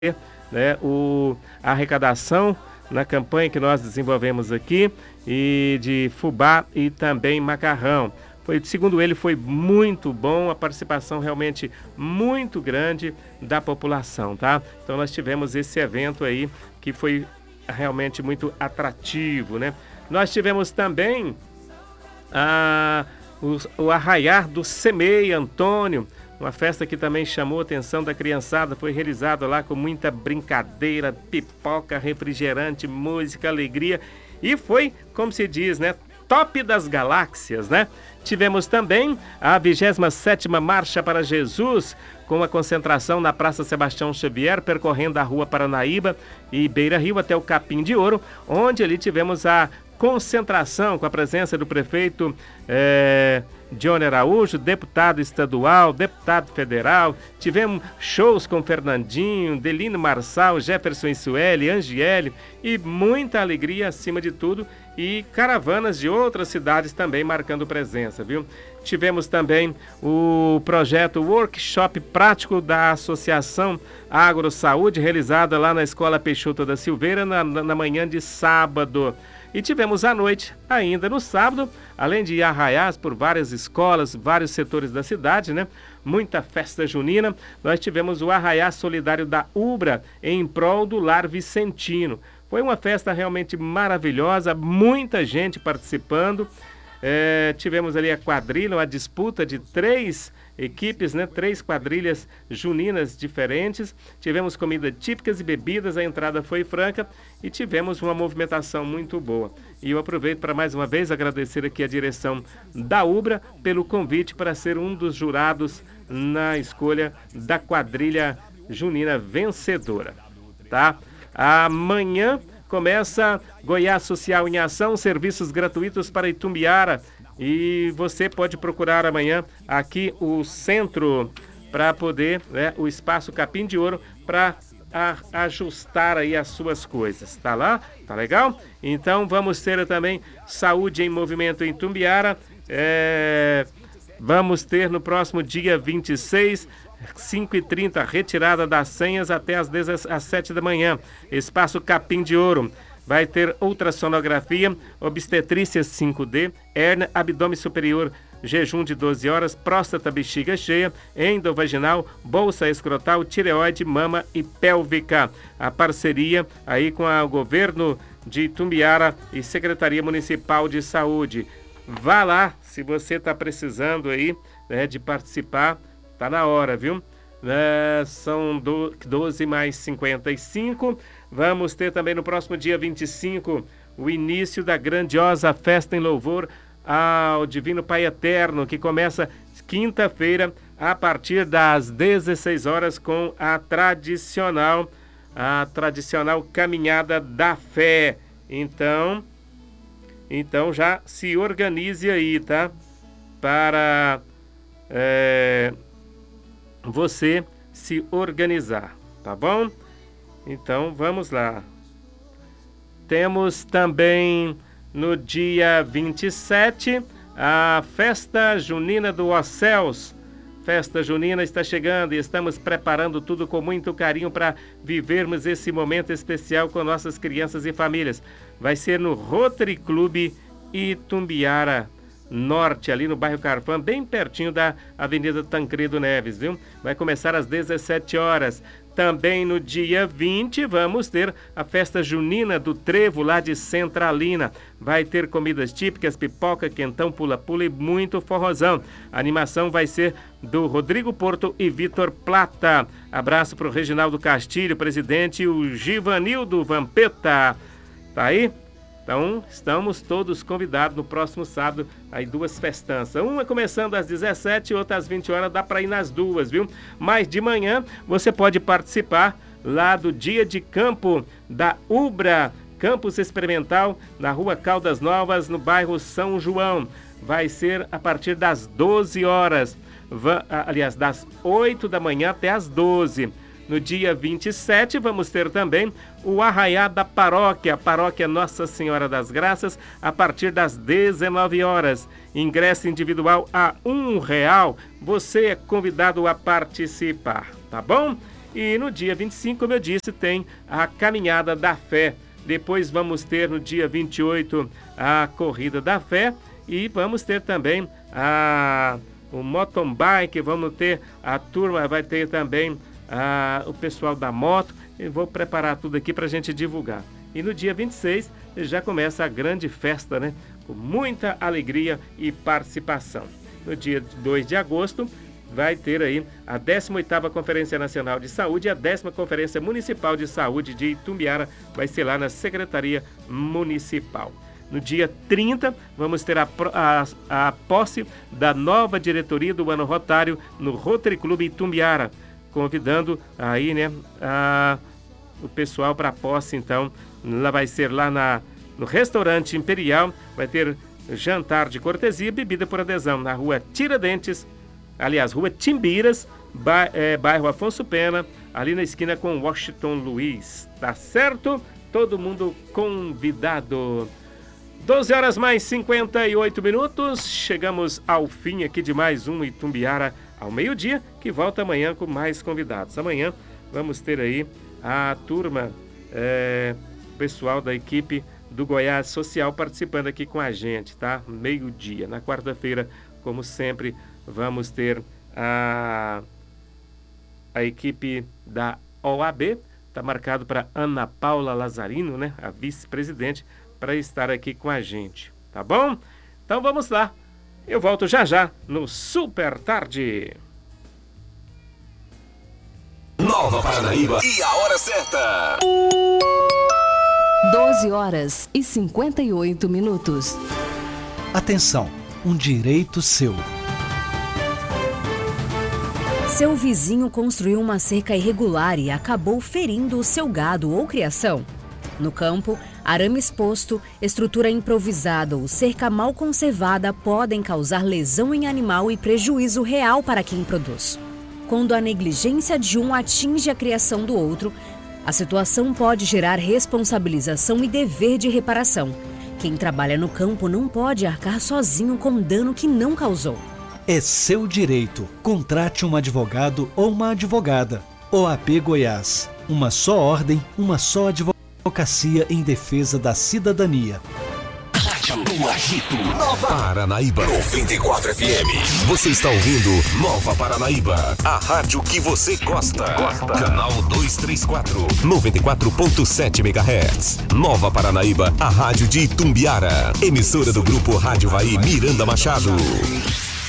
né, a arrecadação na campanha que nós desenvolvemos aqui, e de fubá e também macarrão. Segundo ele, foi muito bom, a participação realmente muito grande da população, tá? Então nós tivemos esse evento aí que foi realmente muito atrativo, né? Nós tivemos também o Arraiar do Semei Antônio, uma festa que também chamou a atenção da criançada, foi realizada lá com muita brincadeira, pipoca, refrigerante, música, alegria, e foi, como se diz, né, top das galáxias, né? Tivemos também a 27ª Marcha para Jesus, com a concentração na Praça Sebastião Xavier, percorrendo a Rua Paranaíba e Beira Rio até o Capim de Ouro, onde ali tivemos a concentração com a presença do prefeito Johnny Araújo, deputado estadual, deputado federal. Tivemos shows com Fernandinho, Delino Marçal, Jefferson e Sueli, Angiele, e muita alegria acima de tudo, e caravanas de outras cidades também marcando presença, viu? Tivemos também o projeto Workshop Prático da Associação Agro Saúde, realizada lá na Escola Peixoto da Silveira na manhã de sábado. E tivemos à noite, ainda no sábado, além de arraiais por várias escolas, vários setores da cidade, né? Muita festa junina. Nós tivemos o Arraiá Solidário da Ubra em prol do Lar Vicentino. Foi uma festa realmente maravilhosa, muita gente participando. Tivemos ali a quadrilha, uma disputa de 3 equipes, né? 3 quadrilhas juninas diferentes. Tivemos comida típicas e bebidas, a entrada foi franca e tivemos uma movimentação muito boa. E eu aproveito para mais uma vez agradecer aqui a direção da Ubra pelo convite para ser um dos jurados na escolha da quadrilha junina vencedora, tá? Amanhã começa Goiás Social em Ação, serviços gratuitos para Itumbiara. E você pode procurar amanhã aqui o centro para poder, né, o Espaço Capim de Ouro, para ajustar aí as suas coisas. Tá lá? Tá legal? Então vamos ter também Saúde em Movimento em Itumbiara. Vamos ter no próximo dia 26, 5h30, retirada das senhas até às 7 da manhã. Espaço Capim de Ouro. Vai ter ultrassonografia, obstetrícia 5D, hérnia, abdômen superior, jejum de 12 horas, próstata, bexiga cheia, endovaginal, bolsa escrotal, tireoide, mama e pélvica. A parceria aí com o governo de Itumbiara e Secretaria Municipal de Saúde. Vá lá, se você está precisando aí, né, de participar, tá na hora, viu? São 12 mais 55. Vamos ter também no próximo dia 25 o início da grandiosa festa em louvor ao Divino Pai Eterno, que começa quinta-feira a partir das 16 horas com a tradicional caminhada da fé. Então já se organize aí, tá? Para você se organizar, tá bom? Então vamos lá. Temos também no dia 27 a Festa Junina do Océus. Festa Junina está chegando e estamos preparando tudo com muito carinho para vivermos esse momento especial com nossas crianças e famílias. Vai ser no Rotary Club Itumbiara Norte, ali no bairro Carfã, bem pertinho da Avenida Tancredo Neves, viu? Vai começar às 17 horas. Também no dia 20 vamos ter a festa junina do Trevo lá de Centralina. Vai ter comidas típicas, pipoca, quentão, pula-pula e muito forrozão. A animação vai ser do Rodrigo Porto e Vitor Plata. Abraço para o Reginaldo Castilho, presidente, e o Givanildo Vampeta. Tá aí? Então, estamos todos convidados no próximo sábado, aí 2 festanças. Uma começando às 17 e outra às 20 horas, dá para ir nas 2, viu? Mas de manhã você pode participar lá do dia de campo da Ubra, Campus Experimental, na Rua Caldas Novas, no bairro São João. Vai ser a partir das 12 horas, aliás, das 8 da manhã até as 12. No dia 27, vamos ter também o Arraiá da Paróquia, Paróquia Nossa Senhora das Graças, a partir das 19 horas. Ingresso individual a R$1. Você é convidado a participar, tá bom? E no dia 25, como eu disse, tem a Caminhada da Fé. Depois vamos ter no dia 28 a Corrida da Fé e vamos ter também o mountain bike, vamos ter a turma, vai ter também o pessoal da moto. Eu vou preparar tudo aqui para a gente divulgar. E no dia 26 já começa a grande festa, né? Com muita alegria e participação. No dia 2 de agosto vai ter aí a 18ª Conferência Nacional de Saúde e a 10ª Conferência Municipal de Saúde de Itumbiara, vai ser lá na Secretaria Municipal. No dia 30, vamos ter a posse da nova diretoria do Ano Rotário no Rotary Clube Itumbiara, convidando aí, né, o pessoal para a posse, então, lá vai ser lá no Restaurante Imperial, vai ter jantar de cortesia e bebida por adesão na Rua Tiradentes, aliás, Rua Timbiras, bairro Afonso Pena, ali na esquina com Washington Luiz. Tá certo? Todo mundo convidado. 12 horas mais 58 minutos. Chegamos ao fim aqui de mais um Itumbiara ao meio-dia, que volta amanhã com mais convidados. Amanhã vamos ter aí a turma, pessoal da equipe do Goiás Social participando aqui com a gente, tá? Meio-dia. Na quarta-feira, como sempre, vamos ter a equipe da OAB, está marcado para Ana Paula Lazarino, né, a vice-presidente, para estar aqui com a gente, tá bom? Então vamos lá, eu volto já no Super Tarde. Nova Paranaíba e a hora certa. 12 horas e 58 minutos. Atenção, um direito seu. Seu vizinho construiu uma cerca irregular e acabou ferindo o seu gado ou criação. No campo, arame exposto, estrutura improvisada ou cerca mal conservada podem causar lesão em animal e prejuízo real para quem produz. Quando a negligência de um atinge a criação do outro, a situação pode gerar responsabilização e dever de reparação. Quem trabalha no campo não pode arcar sozinho com dano que não causou. É seu direito. Contrate um advogado ou uma advogada. OAB Goiás. Uma só ordem, uma só advocacia em defesa da cidadania. Rádio do Agito. Nova Paranaíba 94 FM. Você está ouvindo Nova Paranaíba, a rádio que você gosta. Canal 234, 94.7 MHz. Nova Paranaíba, a rádio de Itumbiara. Emissora do grupo Rádio Vai Miranda Machado.